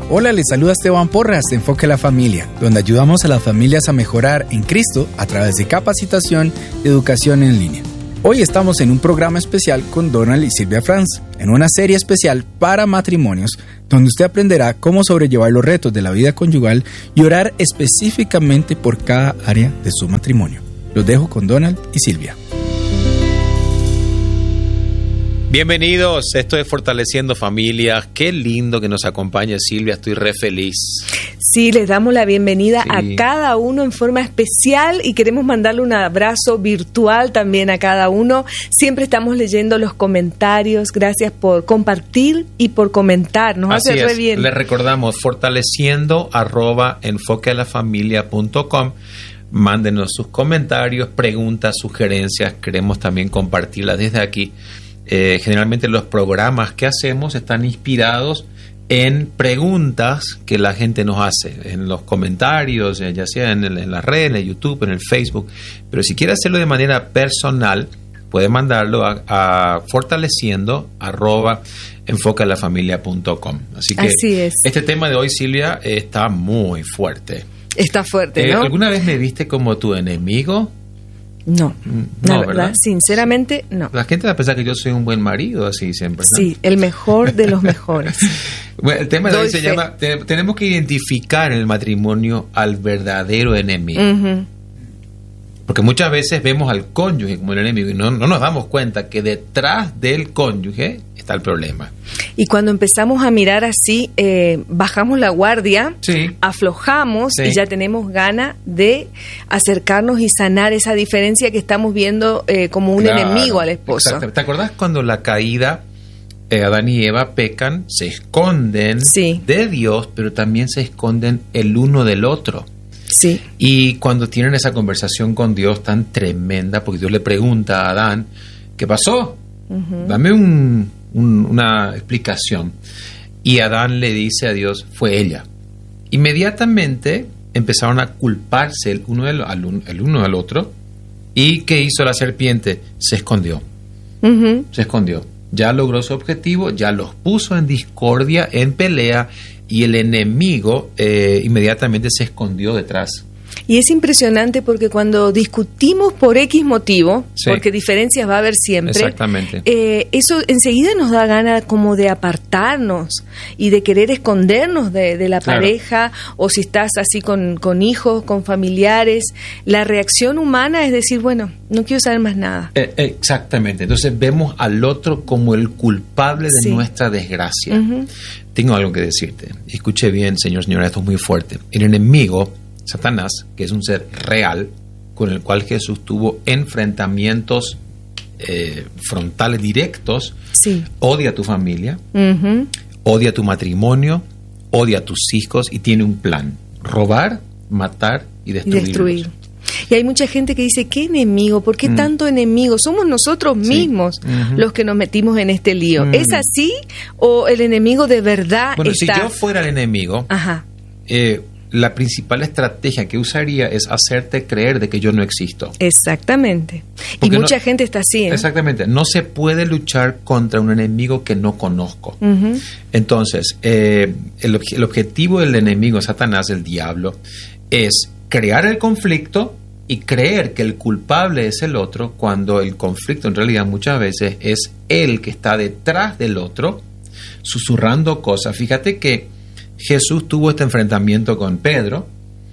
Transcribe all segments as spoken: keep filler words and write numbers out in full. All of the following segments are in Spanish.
Hola, les saluda Esteban Porras de Enfoque a la Familia, donde ayudamos a las familias a mejorar en Cristo a través de capacitación y educación en línea. Hoy estamos en un programa especial con Donald y Silvia Franz, en una serie especial para matrimonios, donde usted aprenderá cómo sobrellevar los retos de la vida conyugal y orar específicamente por cada área de su matrimonio. Los dejo con Donald y Silvia. Bienvenidos, esto es Fortaleciendo Familias. Qué lindo que nos acompañe Silvia, estoy re feliz. Sí, les damos la bienvenida Sí. a cada uno en forma especial y queremos mandarle un abrazo virtual también a cada uno. Siempre estamos leyendo los comentarios, gracias por compartir y por comentar, nos Así hace re es. bien. Les recordamos, fortaleciendo arroba enfoquealafamilia punto com. Mándenos sus comentarios, preguntas, sugerencias, queremos también compartirlas desde aquí. Eh, generalmente los programas que hacemos están inspirados en preguntas que la gente nos hace en los comentarios, ya sea en, el, en la red, en el YouTube, en el Facebook. Pero si quiere hacerlo de manera personal, puede mandarlo a, a fortaleciendo arroba enfoquealafamilia punto com. Así que Así es. Este tema de hoy, Silvia, eh, está muy fuerte. Está fuerte, Eh, ¿no? ¿Alguna vez me viste como tu enemigo? No, No, la verdad, ¿verdad? sinceramente, no. La gente va a pensar que yo soy un buen marido, así siempre, ¿no? Sí, el mejor de los mejores. Bueno, el tema de hoy Doy se fe. llama, te- tenemos que identificar en el matrimonio al verdadero enemigo. Ujú. Porque muchas veces vemos al cónyuge como el enemigo y no, no nos damos cuenta que detrás del cónyuge está el problema. Y cuando empezamos a mirar así, eh, bajamos la guardia, Sí. aflojamos Sí. y ya tenemos ganas de acercarnos y sanar esa diferencia que estamos viendo eh, como un Claro, enemigo al esposo. exacto. ¿Te acordás cuando la caída, eh, Adán y Eva pecan, se esconden Sí. de Dios, pero también se esconden el uno del otro? Sí, Y cuando tienen esa conversación con Dios tan tremenda, porque Dios le pregunta a Adán, ¿qué pasó? Ujú. Dame un, un- una explicación. Y Adán le dice a Dios, fue ella. Inmediatamente empezaron a culparse el uno del, al, un- el uno al otro. ¿Y qué hizo la serpiente? Se escondió, Ujú. se escondió. Ya logró su objetivo, ya los puso en discordia, en pelea, y el enemigo eh, inmediatamente se escondió detrás. Y es impresionante porque cuando discutimos por X motivo, Sí. porque diferencias va a haber siempre, Exactamente. eh, eso enseguida nos da ganas como de apartarnos y de querer escondernos de, de la Claro. pareja, o si estás así con, con hijos, con familiares. La reacción humana es decir, bueno, no quiero saber más nada. Eh, exactamente. Entonces vemos al otro como el culpable de Sí. nuestra desgracia. Ujú. Tengo algo que decirte. Escuche bien, señor, señora, esto es muy fuerte. El enemigo, Satanás, que es un ser real, con el cual Jesús tuvo enfrentamientos eh, frontales directos, Sí. odia a tu familia, Ujú. odia a tu matrimonio, odia a tus hijos y tiene un plan: robar, matar y Y destruir. destruir. Y hay mucha gente que dice, ¿qué enemigo? ¿Por qué Mm. tanto enemigo? Somos nosotros Sí. mismos Ujú. los que nos metimos en este lío. Mm. ¿Es así o el enemigo de verdad Bueno, está? si yo fuera el enemigo, Ajá. eh, la principal estrategia que usaría es hacerte creer de que yo no existo. Exactamente. Porque Y mucha no- gente está así, ¿eh? Exactamente. No se puede luchar contra un enemigo que no conozco. Ujú. Entonces, eh, el, obje- el objetivo del enemigo, Satanás, el diablo, es crear el conflicto y creer que el culpable es el otro, cuando el conflicto en realidad muchas veces es él que está detrás del otro, susurrando cosas. Fíjate que Jesús tuvo este enfrentamiento con Pedro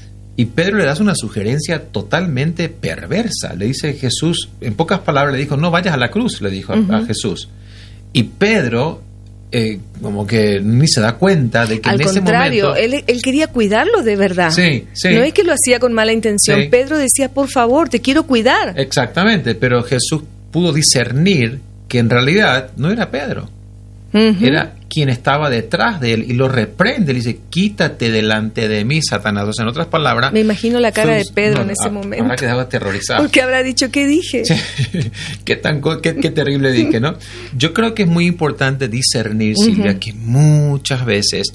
y Pedro le da una sugerencia totalmente perversa. Le dice Jesús, en pocas palabras le dijo, no vayas a la cruz, le dijo a- Ujú. a Jesús. Y Pedro eh, como que ni se da cuenta de que Al en ese contrario, momento... él, él quería cuidarlo de verdad. Sí, sí. No es que lo hacía con mala intención. Sí. Pedro decía, por favor, te quiero cuidar. Exactamente, pero Jesús pudo discernir que en realidad no era Pedro, Ujú. era quien estaba detrás de él y lo reprende, le dice, quítate delante de mí, Satanás. O sea, en otras palabras... Me imagino la cara fue de un- Pedro no, en ese ha- momento. Habrá quedado aterrorizado. Porque habrá dicho, ¿qué dije? Sí. qué, tan, co- qué, qué terrible dije, ¿no? Yo creo que es muy importante discernir, Ujú. Silvia, que muchas veces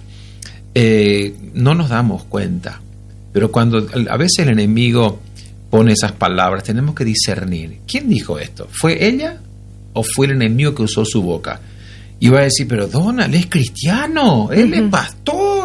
eh, no nos damos cuenta, pero cuando a veces el enemigo pone esas palabras, tenemos que discernir. ¿Quién dijo esto? ¿Fue ella o fue el enemigo que usó su boca? Y va a decir, pero Donald es cristiano, él Ujú. es pastor,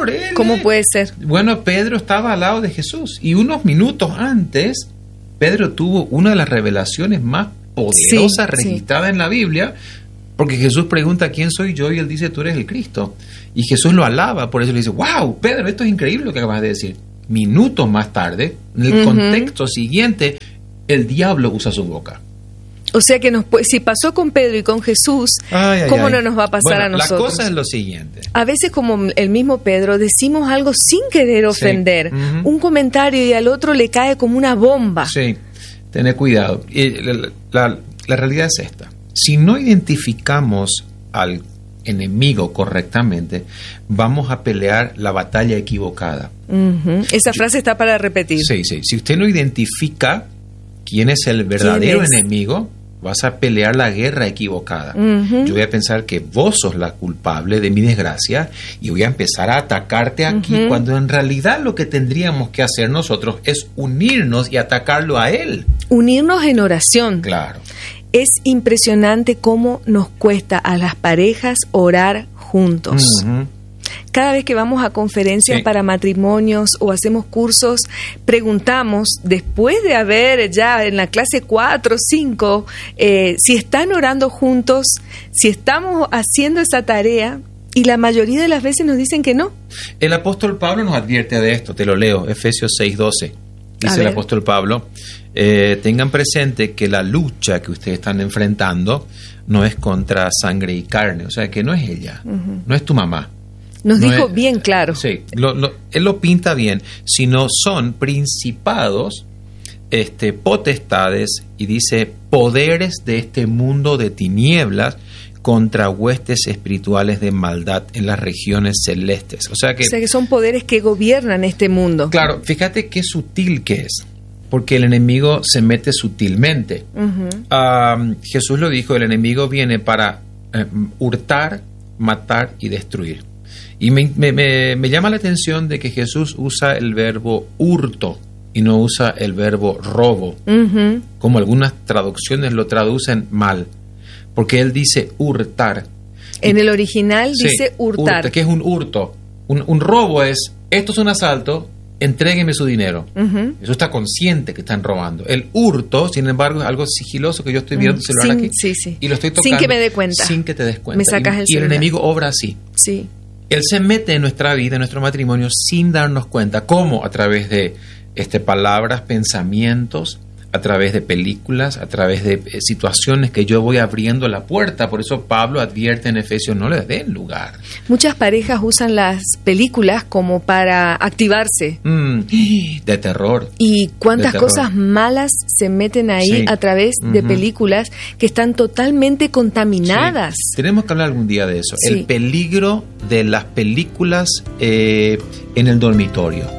Señor. Él ¿Cómo es. puede ser? Bueno, Pedro estaba al lado de Jesús y unos minutos antes, Pedro tuvo una de las revelaciones más poderosas Sí, registradas en la Biblia, porque Jesús pregunta quién soy yo y él dice tú eres el Cristo. Y Jesús lo alaba, por eso le dice, wow, Pedro, esto es increíble lo que acabas de decir. Minutos más tarde, en el Uh-huh. contexto siguiente, el diablo usa su boca. O sea que nos puede- si pasó con Pedro y con Jesús, Ay, ay, ¿cómo ay. no nos va a pasar Bueno, a nosotros? La cosa es lo siguiente. A veces, como el mismo Pedro, decimos algo sin querer ofender, Sí. Uh-huh. un comentario y al otro le cae como una bomba. Sí, tener cuidado. Y la, la- la realidad es esta. Si no identificamos al enemigo correctamente, vamos a pelear la batalla equivocada. Ujú. Esa frase está para repetir. Sí, sí. Si usted no identifica quién es el verdadero ¿Quién es? enemigo, vas a pelear la guerra equivocada. Ujú. Yo voy a pensar que vos sos la culpable de mi desgracia y voy a empezar a atacarte aquí, Ujú. cuando en realidad lo que tendríamos que hacer nosotros es unirnos y atacarlo a él. Unirnos en oración. Claro. Es impresionante cómo nos cuesta a las parejas orar juntos. Ujú. Cada vez que vamos a conferencias Sí. para matrimonios o hacemos cursos, preguntamos, después de haber ya en la clase cuatro o cinco, eh, si están orando juntos, si estamos haciendo esa tarea, y la mayoría de las veces nos dicen que no. El apóstol Pablo nos advierte de esto, te lo leo, Efesios seis doce. A Dice el ver. apóstol Pablo, eh, tengan presente que la lucha que ustedes están enfrentando no es contra sangre y carne, o sea que no es ella, no es tu mamá. Nos No dijo es- bien claro. Sí, lo- lo- él lo pinta bien, sino son principados, este, potestades, y dice poderes de este mundo de tinieblas contra huestes espirituales de maldad en las regiones celestes. O sea que, O sea que son poderes que gobiernan este mundo. claro, fíjate qué sutil que es, porque el enemigo se mete sutilmente. Ujú. Ah, Jesús lo dijo, el enemigo viene para eh, hurtar, matar y destruir. Y me, me- me- me llama la atención de que Jesús usa el verbo hurto y no usa el verbo robo, Ujú. como algunas traducciones lo traducen mal, porque él dice hurtar. En el original Sí, dice hurtar. hurta, ¿qué es un hurto? Un, un robo es, esto es un asalto, entrégueme su dinero. Ujú. Eso está consciente que están robando. El hurto, sin embargo, es algo sigiloso que yo estoy viendo Mm, el celular sin- aquí sí, sí. y lo estoy Sin tocando. que me dé cuenta. Sin que te des cuenta. Me sacas y, el y el celular. enemigo obra así. Sí. Él se mete en nuestra vida, en nuestro matrimonio, sin darnos cuenta. ¿Cómo? A través de este, palabras, pensamientos, a través de películas, a través de eh, situaciones que yo voy abriendo la puerta. Por eso Pablo advierte en Efesios, no les den lugar. Muchas parejas usan las películas como para activarse. Mm, de terror. Y cuántas De terror. cosas malas se meten ahí Sí. a través de Ujú. películas que están totalmente contaminadas. Sí, tenemos que hablar algún día de eso. Sí. El peligro de las películas eh, en el dormitorio.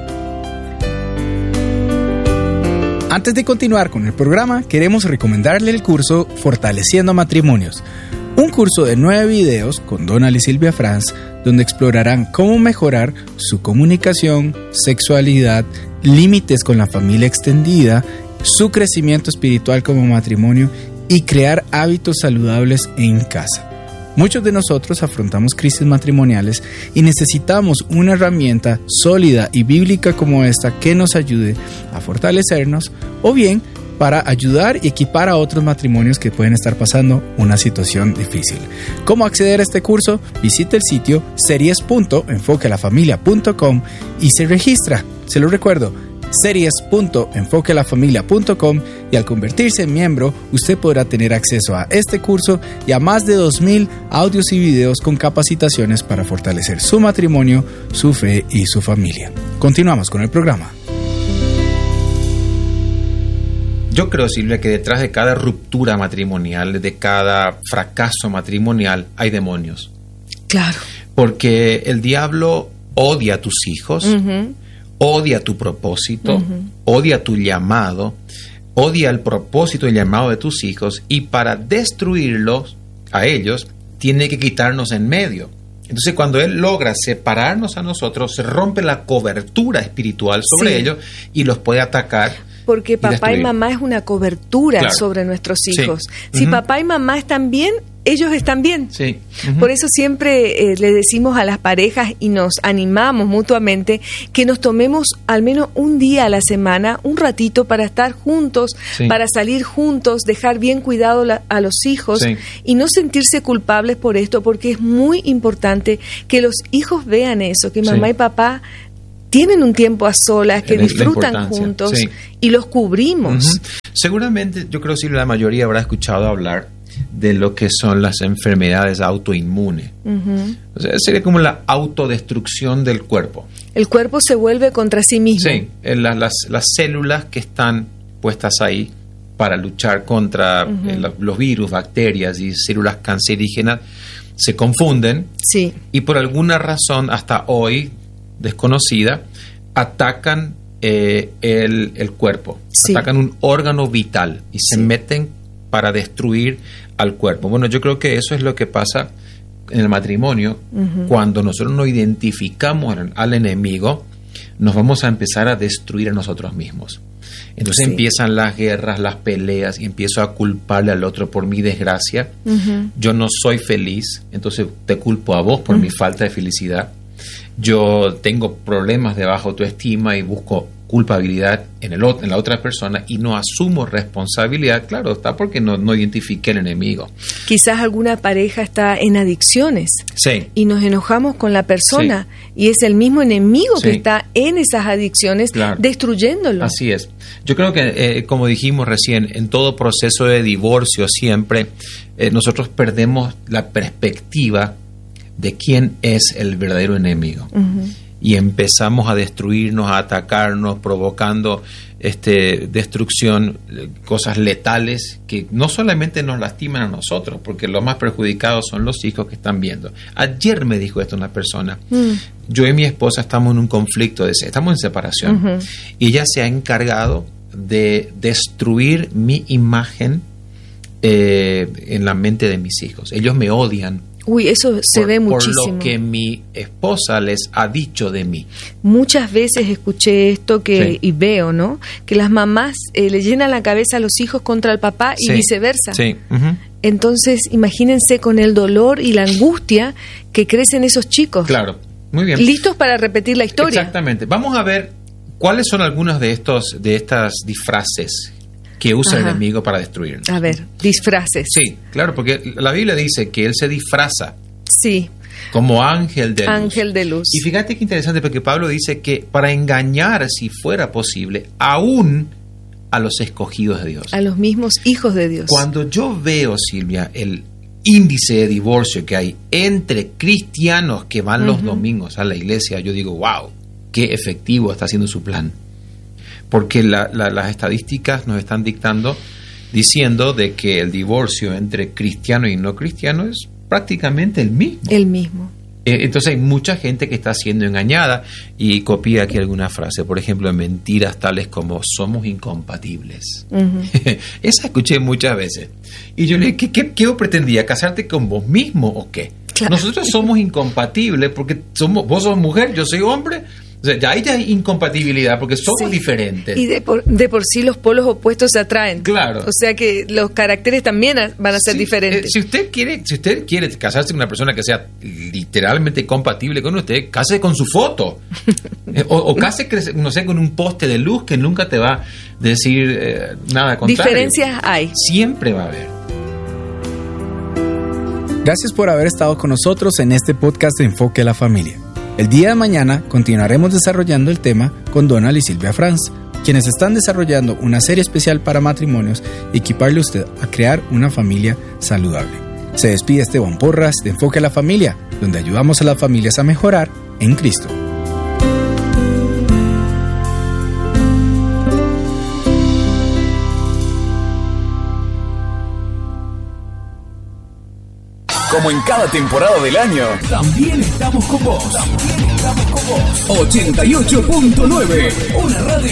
Antes de continuar con el programa, queremos recomendarle el curso Fortaleciendo Matrimonios, un curso de nueve videos con Donald y Silvia Franz, donde explorarán cómo mejorar su comunicación, sexualidad, límites con la familia extendida, su crecimiento espiritual como matrimonio y crear hábitos saludables en casa. Muchos de nosotros afrontamos crisis matrimoniales y necesitamos una herramienta sólida y bíblica como esta que nos ayude a fortalecernos o bien para ayudar y equipar a otros matrimonios que pueden estar pasando una situación difícil. ¿Cómo acceder a este curso? Visite el sitio series punto enfoque a la familia punto com y se registra. Se lo recuerdo, series punto enfoque a la familia punto com, y al convertirse en miembro usted podrá tener acceso a este curso y a más de dos mil audios y videos con capacitaciones para fortalecer su matrimonio, su fe y su familia. Continuamos con el programa. Yo creo, Silvia, que detrás de cada ruptura matrimonial, de cada fracaso matrimonial, hay demonios. Claro. Porque el diablo odia a tus hijos, Ujú. odia tu propósito, Ujú. odia tu llamado, odia el propósito y llamado de tus hijos, y para destruirlos a ellos tiene que quitarnos en medio. Entonces, cuando él logra separarnos a nosotros, se rompe la cobertura espiritual sobre Sí. ellos y los puede atacar. Porque papá y destruir. mamá es una cobertura Claro. sobre nuestros Sí. hijos. Si Ujú. papá y mamá están bien, ellos están bien. Sí. Uh-huh. Por eso siempre eh, le decimos a las parejas y nos animamos mutuamente que nos tomemos al menos un día a la semana, un ratito para estar juntos, sí. para salir juntos, dejar bien cuidado la, a los hijos sí. y no sentirse culpables por esto, porque es muy importante que los hijos vean eso, que mamá sí. y papá tienen un tiempo a solas, que disfrutan juntos sí. y los cubrimos. Uh-huh. Seguramente, yo creo que sí, la mayoría habrá escuchado hablar de lo que son las enfermedades autoinmunes. Uh-huh. O sea, sería como la autodestrucción del cuerpo. El cuerpo se vuelve contra sí mismo. Sí, las, las, las células que están puestas ahí para luchar contra uh-huh. eh, los virus, bacterias y células cancerígenas se confunden sí. y por alguna razón hasta hoy desconocida atacan eh, el, el cuerpo, sí. atacan un órgano vital y se sí. meten para destruir al cuerpo. Bueno, yo creo que eso es lo que pasa en el matrimonio. Uh-huh. Cuando nosotros no identificamos al, al enemigo, nos vamos a empezar a destruir a nosotros mismos. Entonces sí. empiezan las guerras, las peleas, y empiezo a culparle al otro por mi desgracia. Uh-huh. Yo no soy feliz, entonces te culpo a vos por uh-huh. mi falta de felicidad. Yo tengo problemas de baja autoestima y busco culpabilidad en, el, en la otra persona y no asumo responsabilidad. Claro, está porque no, no identifiqué el enemigo. Quizás alguna pareja está en adicciones sí. y nos enojamos con la persona sí. y es el mismo enemigo sí. que está en esas adicciones claro. destruyéndolo. Así es. Yo creo que, eh, como dijimos recién, en todo proceso de divorcio siempre eh, nosotros perdemos la perspectiva de quién es el verdadero enemigo. Uh-huh. Y empezamos a destruirnos, a atacarnos, provocando este, destrucción, cosas letales que no solamente nos lastiman a nosotros, porque los más perjudicados son los hijos que están viendo. Ayer me dijo esto una persona. Uh-huh. Yo y mi esposa estamos en un conflicto, de, estamos en separación. Uh-huh. Y ella se ha encargado de destruir mi imagen eh, en la mente de mis hijos. Ellos me odian. Uy, eso se por, ve muchísimo. Por lo que mi esposa les ha dicho de mí. Muchas veces escuché esto que sí. y veo, ¿no? Que las mamás eh, le llenan la cabeza a los hijos contra el papá y sí. viceversa. Sí. Uh-huh. Entonces, imagínense con el dolor y la angustia que crecen esos chicos. Claro, muy bien. Listos para repetir la historia. Exactamente. Vamos a ver cuáles son algunos de estos de estas disfraces que usa Ajá. el enemigo para destruirnos. A ver, disfraces. Sí, claro, porque la Biblia dice que él se disfraza. Sí. Como ángel de luz. Ángel de luz. Y fíjate qué interesante, porque Pablo dice que para engañar, si fuera posible, aún a los escogidos de Dios. A los mismos hijos de Dios. Cuando yo veo, Silvia, el índice de divorcio que hay entre cristianos que van uh-huh. los domingos a la iglesia, yo digo, wow, qué efectivo está haciendo su plan. Porque la, la, las estadísticas nos están dictando, diciendo de que el divorcio entre cristiano y no cristiano es prácticamente el mismo. El mismo. Eh, entonces hay mucha gente que está siendo engañada, y copia aquí alguna frase, por ejemplo, mentiras tales como somos incompatibles. Uh-huh. Esa escuché muchas veces. Y yo le dije, ¿qué, qué, qué pretendía? ¿Casarte con vos mismo o qué? Claro. Nosotros somos incompatibles porque somos, vos sos mujer, yo soy hombre. O sea, ya hay ya incompatibilidad porque somos sí. diferentes. Y de por, de por sí los polos opuestos se atraen. Claro. O sea que los caracteres también van a ser sí. diferentes. Eh, si usted quiere, si usted quiere casarse con una persona que sea literalmente compatible con usted, case con su foto. eh, o, o case, no sé, con un poste de luz que nunca te va a decir eh, nada contrario. Diferencias hay. Siempre va a haber. Gracias por haber estado con nosotros en este podcast de Enfoque a la Familia. El día de mañana continuaremos desarrollando el tema con Donald y Silvia Franz, quienes están desarrollando una serie especial para matrimonios y equiparle a usted a crear una familia saludable. Se despide Esteban Porras de Enfoque a la Familia, donde ayudamos a las familias a mejorar en Cristo. Como en cada temporada del año, también estamos con vos. También estamos con vos. ochenta y ocho punto nueve, una radio